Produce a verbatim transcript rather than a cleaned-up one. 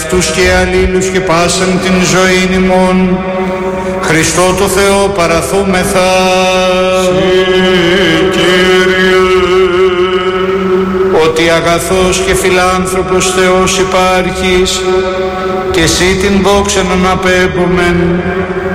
αυτούς και αλλήλους και πάσαν την ζωήν ημών, Χριστό το Θεό παραθούμεθα. Ότι αγαθός και φιλάνθρωπος Θεός υπάρχεις, και εσύ την δόξα να αναπέμπομεν